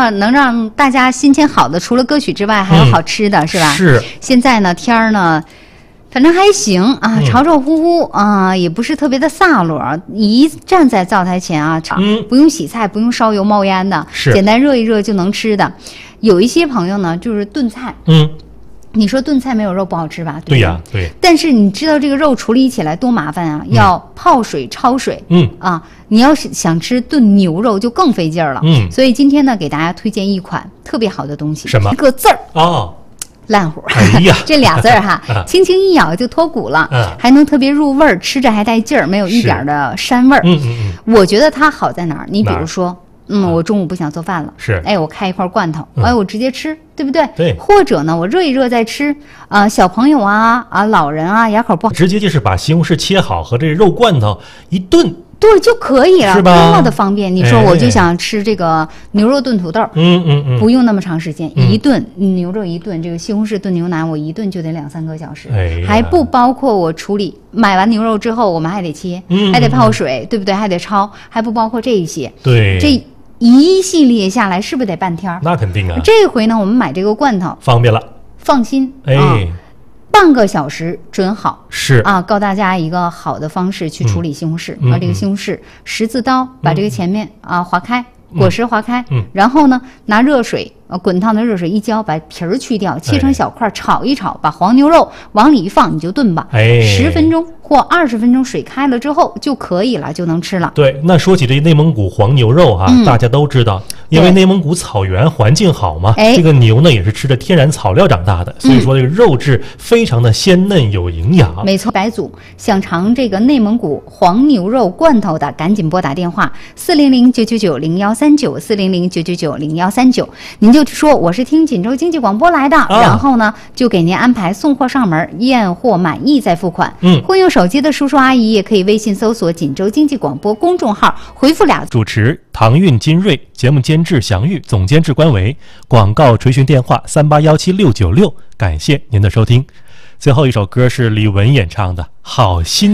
呢能让大家心情好的，除了歌曲之外，还有好吃的，是吧？ 是。 现在呢，天儿呢，反正还行啊，潮潮乎乎啊，也不是特别的飒裸。一站在灶台前啊，不用洗菜，不用烧油冒烟的，简单热一热就能吃的。有一些朋友呢，就是炖菜，你说炖菜没有肉不好吃吧？ 对呀，对。 但是你知道这个肉处理起来多麻烦啊，要泡水、焯水，你要是想吃炖牛肉就更费劲儿了，所以今天呢，给大家推荐一款特别好的东西， 什么？ 一个字儿哦。 烂糊， 哎呀， 这俩字儿哈，轻轻一咬就脱骨了，还能特别入味儿，吃着还带劲儿，没有一点的膻味儿。我觉得它好在哪儿？你比如说，我中午不想做饭了， 是， 哎，我开一块罐头，哎，我直接吃，对不对？ 对。 或者呢，我热一热再吃，小朋友啊，老人啊，牙口不好， 直接就是把西红柿切好和这肉罐头一炖。 对，就可以了， 是吧？ 多么的方便！你说我就想吃这个牛肉炖土豆，不用那么长时间，一炖牛肉一炖，这个西红柿炖牛腩，我一炖就得2-3个小时，还不包括我处理。买完牛肉之后，我们还得切，还得泡水，对不对？还得焯，还不包括这一些。 对， 这一系列下来，是不是得半天？ 那肯定啊。 这回呢，我们买这个罐头方便了， 放心，半个小时准好， 是啊，告大家一个好的方式去处理西红柿这个西红柿十字刀把这个前面划开，果实划开，然后呢拿热水滚烫的热水一浇，把皮儿去掉，切成小块，炒一炒，把黄牛肉往里一放，你就炖吧，10分钟或20分钟，水开了之后就可以了，就能吃了。 对，那说起这内蒙古黄牛肉大家都知道，因为内蒙古草原环境好嘛，这个牛呢也是吃着天然草料长大的，所以说这个肉质非常的鲜嫩有营养。 没错，白祖想尝这个内蒙古黄牛肉罐头的，赶紧拨打电话400-999-0139，400-999-0139，您就说我是听锦州经济广播来的，然后呢就给您安排送货上门，验货满意再付款。会用手机的叔叔阿姨也可以微信搜索锦州经济广播公众号，回复俩。 主持唐韵、金瑞，节目监制祥玉，总监制关维，广告垂询电话3817696。感谢您的收听。最后一首歌是李玟演唱的《好心